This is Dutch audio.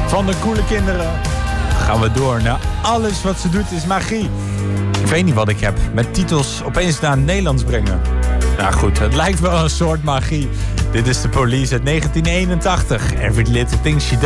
van de coole kinderen gaan we door naar alles wat ze doet is magie. Ik weet niet wat ik heb met titels opeens naar het Nederlands brengen. Nou goed, het lijkt wel een soort magie. Dit is The Police uit 1981. Every Little Thing She Does.